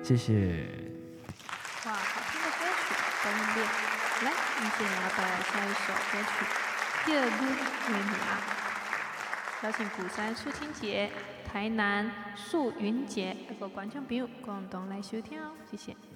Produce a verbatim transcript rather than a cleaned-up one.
谢谢。 哇，好听的歌曲，高音练。来，我们接下来带来下一首歌曲《第二路为你啊》，邀请鼓山苏清姐、台南素云姐一个观众朋友共同来收听哦，谢谢。